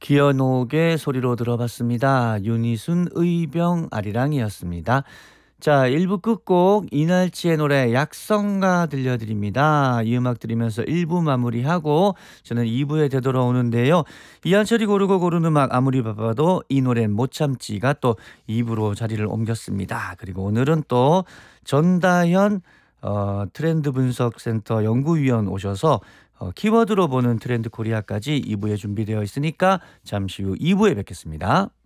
기현옥의 소리로 들어봤습니다. 윤희순 의병 아리랑이었습니다. 자, 1부 끝곡 이날치의 노래 약성가 들려드립니다. 이 음악 들으면서 1부 마무리하고 저는 2부에 되돌아오는데요. 이한철이 고르고 고른 음악 아무리 바빠도 이 노래는 못 참지가 또 2부로 자리를 옮겼습니다. 그리고 오늘은 또 전다현 트렌드 분석센터 연구위원 오셔서 키워드로 보는 트렌드 코리아까지 2부에 준비되어 있으니까 잠시 후 2부에 뵙겠습니다.